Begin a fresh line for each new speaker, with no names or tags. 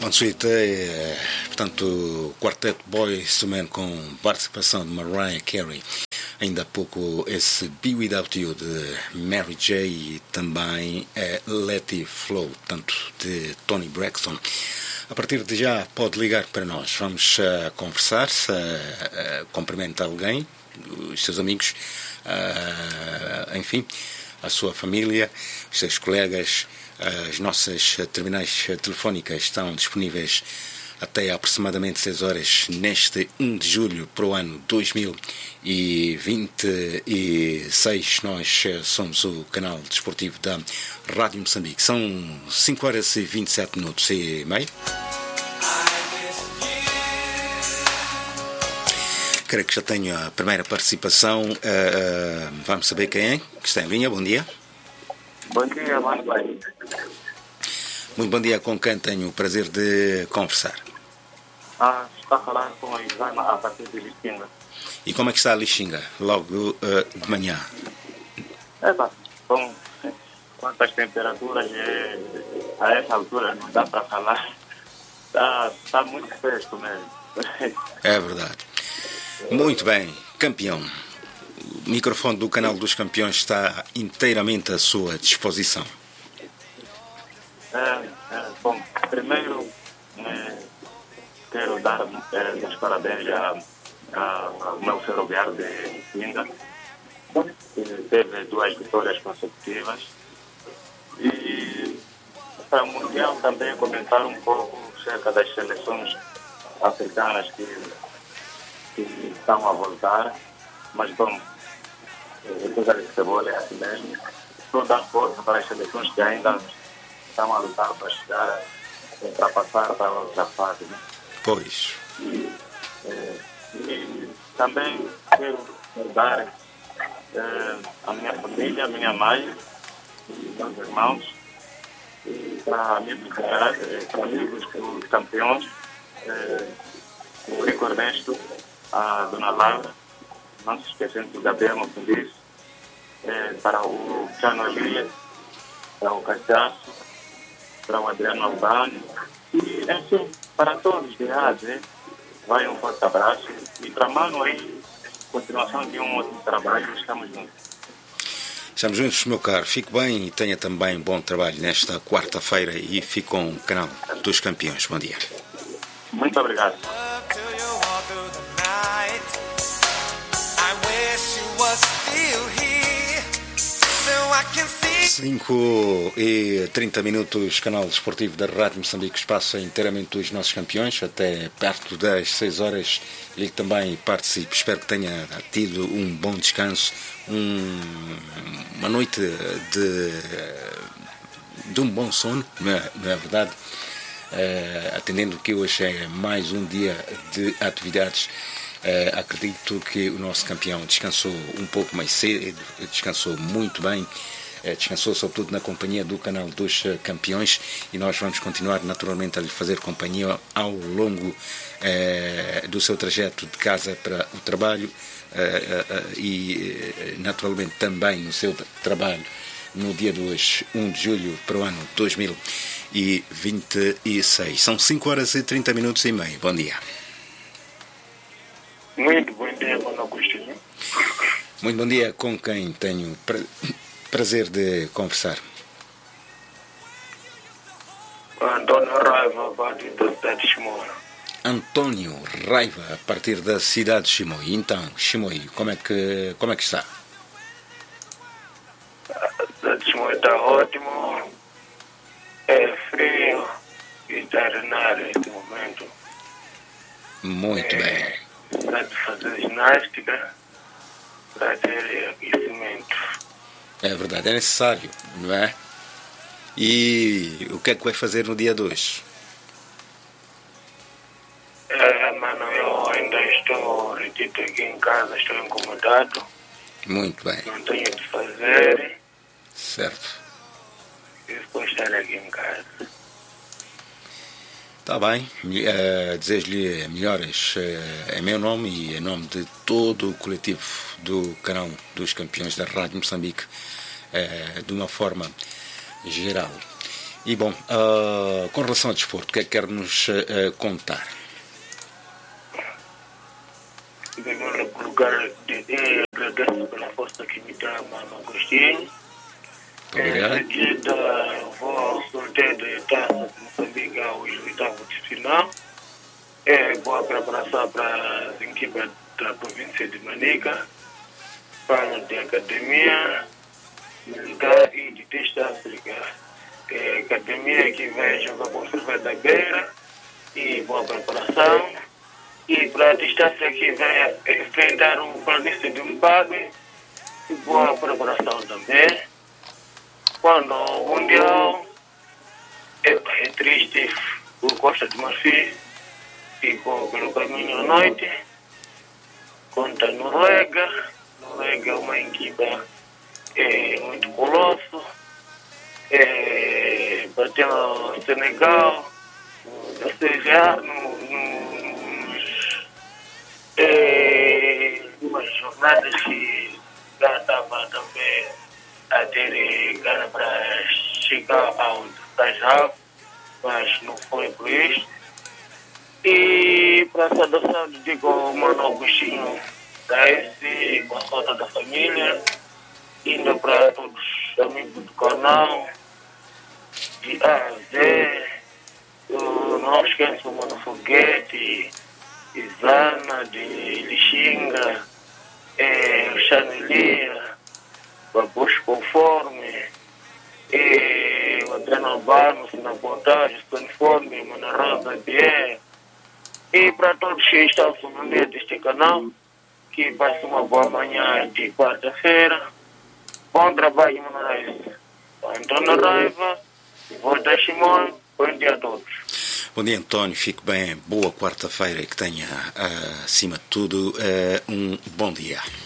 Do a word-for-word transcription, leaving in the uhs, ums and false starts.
Ensuite, é, portanto, o quarteto Boyz two Men com participação de Mariah Carey. Ainda há pouco esse Be Without You de Mary J e também é Let It Flow, tanto de Toni Braxton. A partir de já pode ligar para nós. Vamos uh, conversar, uh, uh, cumprimentar alguém, os seus amigos, uh, enfim, a sua família, os seus colegas. As nossas terminais telefónicas estão disponíveis até aproximadamente seis horas neste um de julho para o ano dois mil e vinte e seis. Nós somos o canal desportivo da Rádio Moçambique. São cinco horas e vinte e sete minutos e meio. Creio que já tenho a primeira participação. Uh, uh, vamos saber quem é que está em linha. Bom dia.
Bom dia, bom dia.
Muito bom dia, com quem tenho o prazer de conversar.
Ah, está a falar com a Isana a partir de Lixinga.
E como é que está a Lixinga, logo uh, de manhã?
É, pá, bom, quanto às temperaturas, é, a essa altura não dá para falar. Está, está muito fresco mesmo.
É verdade. Muito bem, campeão. O microfone do canal dos campeões está inteiramente à sua disposição.
É, é, bom, primeiro é, quero dar é, os parabéns a, a, ao meu ferroviário de Lixinga, que teve duas vitórias consecutivas. E para o Mundial também comentar um pouco acerca das seleções africanas que, que estão a voltar. Mas, bom, depois de futebol é assim mesmo. Estou a dar força para as seleções que ainda estão a lutar para chegar, para passar para outra fase. Né?
Pois.
E, é, e também quero dar é, a minha família, a minha mãe, meus irmãos, e para amigos, para amigos dos campeões, é, o Rico Ernesto, a Dona Laura, não se esquecendo do Gabriel Moçambique, é, para o Tiano Lília, para o Cachaço, para o Adriano Albano, e assim, para todos de rádio, vai um forte abraço, e para Mano aí, continuação de um ótimo trabalho, estamos juntos.
Estamos juntos, meu caro. Fique bem e tenha também bom trabalho nesta quarta-feira e fique com o canal dos campeões. Bom dia.
Muito obrigado.
cinco e trinta minutos, canal desportivo da Rádio Moçambique, espaço inteiramente dos nossos campeões, até perto das seis horas. Ele também participe. Espero que tenha tido um bom descanso, um, uma noite de, de um bom sono, não é, não é verdade? Uh, atendendo que hoje é mais um dia de atividades. Uh, acredito que o nosso campeão descansou um pouco mais cedo, descansou muito bem, uh, descansou sobretudo na companhia do canal dos uh, campeões, e nós vamos continuar naturalmente a lhe fazer companhia ao longo uh, do seu trajeto de casa para o trabalho, uh, uh, uh, e uh, naturalmente também no seu trabalho no dia de hoje, um de julho para o ano dois mil e vinte e seis. São cinco horas e trinta minutos e meio. Bom dia.
Muito bom dia, Dona Agostinho.
Muito bom dia, com quem tenho pra, prazer de conversar.
Antônio Raiva, a partir da cidade de Chimoio.
Antônio Raiva, a partir da cidade de Chimoio. Então, Chimoio, como é que, como é que está?
A cidade de Chimoio está ótimo. É frio e está renado neste momento.
Muito é... bem.
Para fazer ginástica, para ter aquecimento.
É verdade, é necessário, não é? E o que é que vai fazer no dia de hoje?
É, mano, eu ainda estou retido aqui em casa, estou incomodado.
Muito bem.
Não tenho o que fazer.
Certo.
E depois estar aqui em casa.
Está bem, uh, desejo-lhe melhoras uh, em meu nome e em nome de todo o coletivo do canal dos campeões da Rádio Moçambique, uh, de uma forma geral. E bom, uh, com relação ao desporto, o que é que quer nos uh, contar?
Em primeiro lugar, agradeço pela força que me dá, Mano Agostinho.
Obrigado.
Em seguida, vou ao sorteio de taça de Moçambique aos oitavos de final. É boa preparação para as equipes da província de Manica. Falo de academia militar e de Teste África. É, academia que vai jogar com o Ferver da Beira e boa preparação. E para a distância que vai enfrentar o planície de Mbabe e boa preparação também. Quando o Mundial é, é triste por Costa de Marfim, ficou pelo caminho à noite contra a Noruega. Noruega é uma equipa é, muito colosso. É, bateu o Senegal, ou seja, no, nos, é, umas jornadas que já estava também a ter gana para chegar ao Tajal, mas não foi por isso. E para essa adoção, digo ao Mano Agostinho da S, com a solta da família, indo para todos os amigos do canal, de A a Z, não esqueço o Mano Foguete, Isana, de Lixinga, é, Chanelia, Babos Conforme, é, o Adriano Barnos, na Pontagem, Conforme, Mana Rosa, Pierre, e para todos que estão no meio deste canal, que passe uma boa manhã de quarta-feira. Bom trabalho, Manoel. Antônio Raiva, Volta Shimon, bom dia a todos.
Bom dia, António. Fique bem. Boa quarta-feira e que tenha, uh, acima de tudo, uh, um bom dia.